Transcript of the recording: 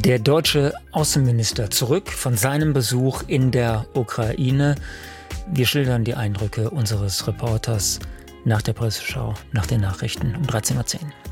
Der deutsche Außenminister zurück von seinem Besuch in der Ukraine. Wir schildern die Eindrücke unseres Reporters nach der Presseschau, nach den Nachrichten um 13:10 Uhr.